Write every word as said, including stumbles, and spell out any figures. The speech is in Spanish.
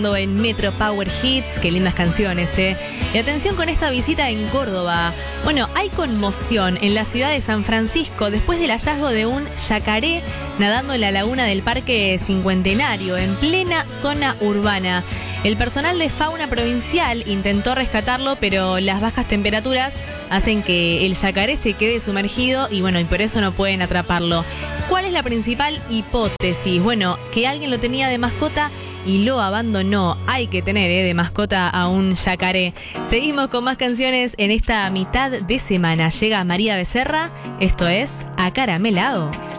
En Metro Power Hits, qué lindas canciones, ¿eh? Y atención con esta visita en Córdoba. Bueno, hay conmoción en la ciudad de San Francisco después del hallazgo de un yacaré nadando en la laguna del Parque Cincuentenario, en plena zona urbana. El personal de fauna provincial intentó rescatarlo, pero las bajas temperaturas hacen que el yacaré se quede sumergido y bueno, y por eso no pueden atraparlo. ¿Cuál es la principal hipótesis? Bueno, que alguien lo tenía de mascota y lo abandonó. Hay que tener ¿eh? de mascota a un yacaré. Seguimos con más canciones en esta mitad de semana. Llega María Becerra. Esto es Acaramelao.